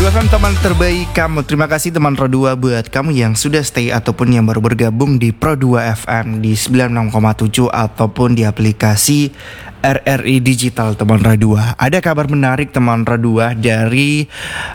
Radua FM teman terbaik kamu. Terima kasih teman Radua buat kamu yang sudah stay ataupun yang baru bergabung di Pro2 FM di 96,7 ataupun di aplikasi RRI Digital teman Radua. Ada kabar menarik teman Radua dari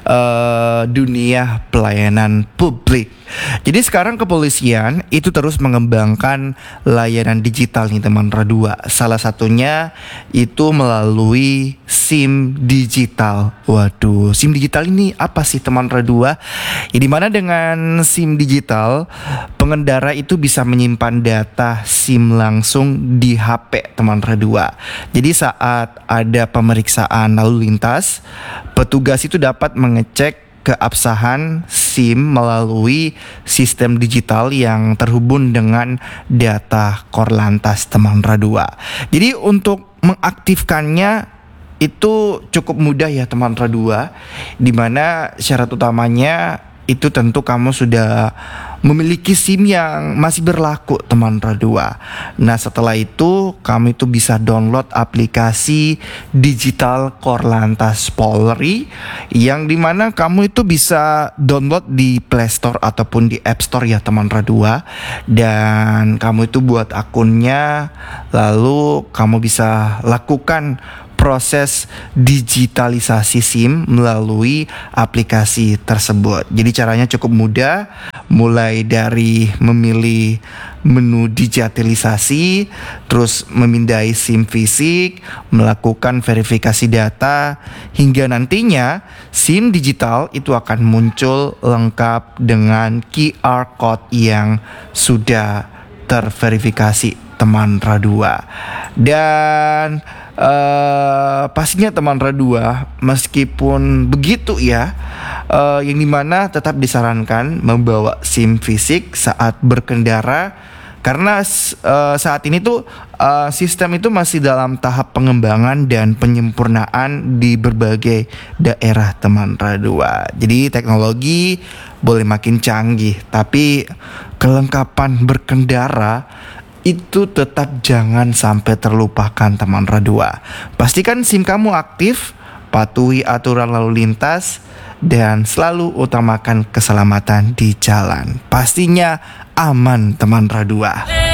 dunia pelayanan publik. Jadi sekarang kepolisian itu terus mengembangkan layanan digital nih teman Radua. Salah satunya itu melalui SIM digital. Waduh, SIM digital ini apa sih teman Radua? Ya, dimana dengan SIM digital pengendara itu bisa menyimpan data SIM langsung di HP teman Radua. Jadi saat ada pemeriksaan lalu lintas, petugas itu dapat mengecek keabsahan SIM melalui sistem digital yang terhubung dengan data Korlantas teman Radua. Jadi untuk mengaktifkannya itu cukup mudah ya teman Radua, dimana syarat utamanya itu tentu kamu sudah memiliki SIM yang masih berlaku teman Radua. Nah setelah itu kamu itu bisa download aplikasi digital Korlantas Polri, yang dimana kamu itu bisa download di Play Store ataupun di App Store ya teman Radua. Dan kamu itu buat akunnya, lalu kamu bisa lakukan proses digitalisasi SIM melalui aplikasi tersebut. Jadi caranya cukup mudah, mulai dari memilih menu digitalisasi, terus memindai SIM fisik, melakukan verifikasi data, hingga nantinya SIM digital itu akan muncul lengkap dengan QR code yang sudah terverifikasi teman Radua. Dan pastinya teman Radua, meskipun begitu ya, yang dimana tetap disarankan membawa SIM fisik saat berkendara, karena saat ini tuh sistem itu masih dalam tahap pengembangan dan penyempurnaan di berbagai daerah teman Radua. Jadi teknologi boleh makin canggih, tapi kelengkapan berkendara itu tetap jangan sampai terlupakan teman Radua. Pastikan SIM kamu aktif, patuhi aturan lalu lintas, dan selalu utamakan keselamatan di jalan. Pastinya aman teman Radua.